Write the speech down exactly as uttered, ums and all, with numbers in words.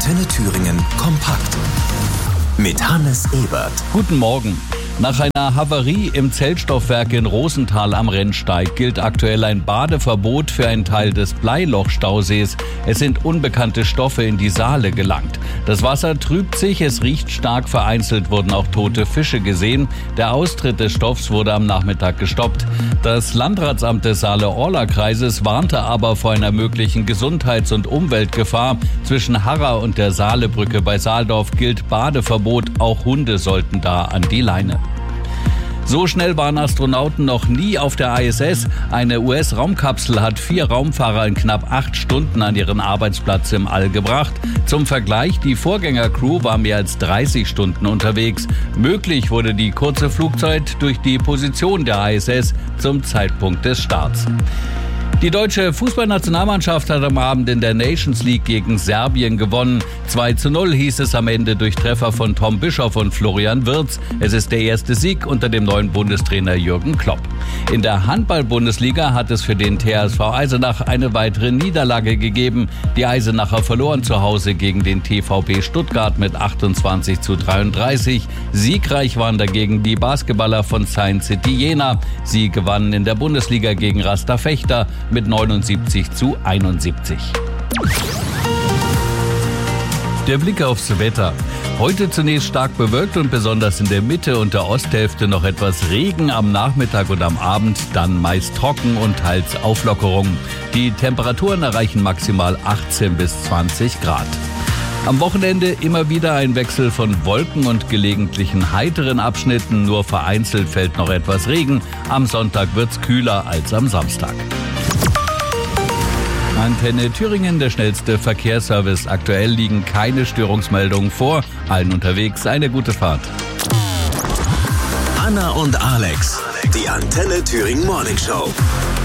Antenne Thüringen kompakt. Mit Hannes Ebert. Guten Morgen. Nach einer Havarie im Zellstoffwerk in Rosenthal am Rennsteig gilt aktuell ein Badeverbot für einen Teil des Bleiloch-Stausees. Es sind unbekannte Stoffe in die Saale gelangt. Das Wasser trübt sich, es riecht stark, vereinzelt wurden auch tote Fische gesehen. Der Austritt des Stoffs wurde am Nachmittag gestoppt. Das Landratsamt des Saale-Orla-Kreises warnte aber vor einer möglichen Gesundheits- und Umweltgefahr. Zwischen Harra und der Saalebrücke bei Saaldorf gilt Badeverbot. Auch Hunde sollten da an die Leine. So schnell waren Astronauten noch nie auf der I S S. Eine U S-Raumkapsel hat vier Raumfahrer in knapp acht Stunden an ihren Arbeitsplatz im All gebracht. Zum Vergleich, die Vorgängercrew war mehr als dreißig Stunden unterwegs. Möglich wurde die kurze Flugzeit durch die Position der I S S zum Zeitpunkt des Starts. Die deutsche Fußballnationalmannschaft hat am Abend in der Nations League gegen Serbien gewonnen. zwei zu null hieß es am Ende durch Treffer von Tom Bischoff und Florian Wirtz. Es ist der erste Sieg unter dem neuen Bundestrainer Jürgen Klopp. In der Handball-Bundesliga hat es für den T S V Eisenach eine weitere Niederlage gegeben. Die Eisenacher verloren zu Hause gegen den T V B Stuttgart mit achtundzwanzig zu dreiunddreißig. Siegreich waren dagegen die Basketballer von Science City Jena. Sie gewannen in der Bundesliga gegen Rasta Fechter mit neunundsiebzig zu einundsiebzig. Der Blick aufs Wetter. Heute zunächst stark bewölkt und besonders in der Mitte und der Osthälfte noch etwas Regen, am Nachmittag und am Abend dann meist trocken und teils Auflockerung. Die Temperaturen erreichen maximal achtzehn bis zwanzig Grad. Am Wochenende immer wieder ein Wechsel von Wolken und gelegentlichen heiteren Abschnitten, nur vereinzelt fällt noch etwas Regen. Am Sonntag wird's kühler als am Samstag. Antenne Thüringen, der schnellste Verkehrsservice. Aktuell liegen keine Störungsmeldungen vor. Allen unterwegs eine gute Fahrt. Anna und Alex, die Antenne Thüringen Morning Show.